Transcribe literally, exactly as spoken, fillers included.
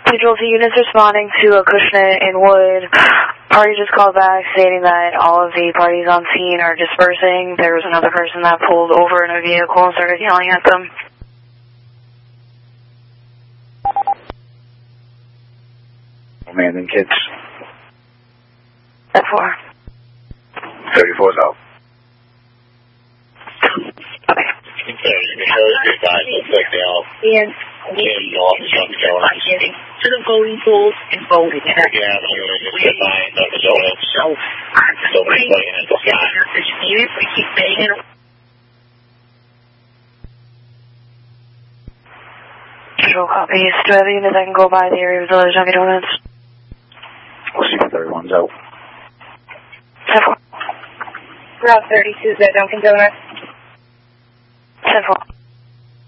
Casualty units responding to a Cushnet in Wood. Party just called back stating that all of the parties on scene are dispersing. There was another person that pulled over in a vehicle and started yelling at them. Man and kids. That's four. thirty-four's out. Okay. So you can show us your side. Looks like they all Ian. came off the front door. To the voting booth and voting. Yeah, I'm going to just get by and the donuts. So, nobody's looking at the sky. We keep banging. Control copies. Do I have a unit that can go by the area of the other Dunkin' Donuts? We'll see if thirty-one's out. ten four. Route thirty-two is at Dunkin' Donuts. ten four.